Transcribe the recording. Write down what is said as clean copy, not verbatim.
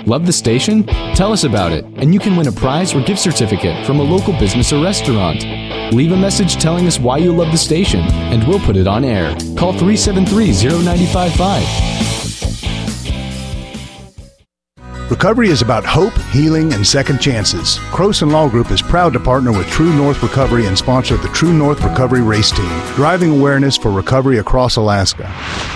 Love the station? Tell us about it, and you can win a prize or gift certificate from a local business or restaurant. Leave a message telling us why you love the station, and we'll put it on air. Call 373-0955. Recovery is about hope, healing, and second chances. Croson Law Group is proud to partner with True North Recovery and sponsor the True North Recovery Race Team, driving awareness for recovery across Alaska.